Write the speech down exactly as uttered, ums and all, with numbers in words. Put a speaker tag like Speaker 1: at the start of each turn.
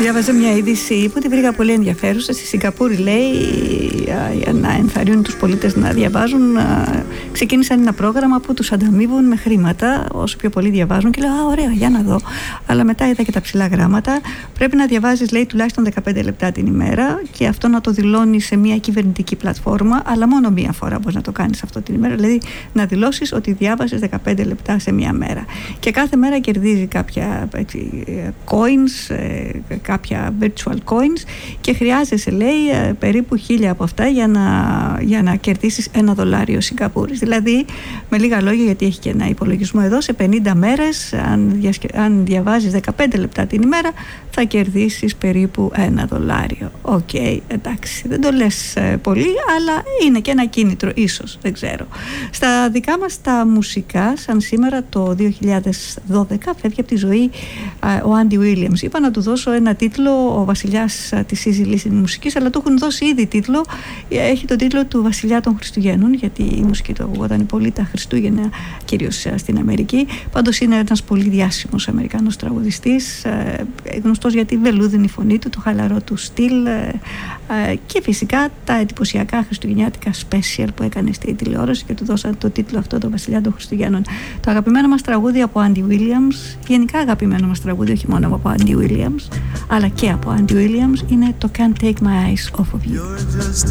Speaker 1: Διάβαζα μια είδηση που τη βρήκα πολύ ενδιαφέρουσα. Στη Σιγκαπούρη, λέει, για να ενθαρρύνουν τους πολίτες να διαβάζουν, ξεκίνησαν ένα πρόγραμμα που τους ανταμείβουν με χρήματα όσο πιο πολύ διαβάζουν. Και λέω, α, ωραία, για να δω. Αλλά μετά είδα και τα ψηλά γράμματα. Πρέπει να διαβάζεις, λέει, τουλάχιστον δεκαπέντε λεπτά την ημέρα και αυτό να το δηλώνεις σε μια κυβερνητική πλατφόρμα, αλλά μόνο μία φορά μπορείς να το κάνεις αυτό την ημέρα. Δηλαδή να δηλώσεις ότι διάβασες δεκαπέντε λεπτά σε μία μέρα. Και κάθε μέρα κερδίζει κάποια έτσι, coins, κάποια virtual coins και χρειάζεσαι, λέει, περίπου χίλια από αυτά για να, για να κερδίσεις ένα δολάριο Σιγκαπούρης. Δηλαδή, με λίγα λόγια, γιατί έχει και ένα υπολογισμό εδώ, σε πενήντα μέρες, αν, διασκε... αν διαβάζεις δεκαπέντε λεπτά την ημέρα, θα κερδίσεις περίπου ένα δολάριο. Οκ, okay, εντάξει, δεν το λες ε, πολύ, αλλά είναι και ένα κίνητρο, ίσως, δεν ξέρω. Στα δικά μας τα μουσικά, σαν σήμερα το δύο χιλιάδες δώδεκα, φεύγει από τη ζωή ε, ο Άντι Βίλιαμς. Είπα να του δώσω ένα τίτλο, ο βασιλιάς ε, της easy listening μουσικής, αλλά του έχουν δώσει ήδη τίτλο. Έχει τον τίτλο του Βασιλιά των Χριστουγέννων, γιατί η μουσική του ακουγόταν πολύ τα Χριστούγεννα, κυρίως ε, στην Αμερική. Πάντως είναι ένας πολύ διάσημος Αμερικανός τραγουδιστής, ε, γνωστός για τη βελούδινη φωνή του, το χαλαρό του στυλ ε, ε, και φυσικά τα εντυπωσιακά χριστουγεννιάτικα special που έκανε στη τηλεόραση και του δώσαν το τίτλο αυτό, το Βασιλιά των Χριστουγέννων. Το αγαπημένο μας τραγούδι από Andy Williams, γενικά αγαπημένο μας τραγούδι, όχι μόνο από Andy Williams, αλλά και από Andy Williams, είναι το Can't Take My Eyes Off of You.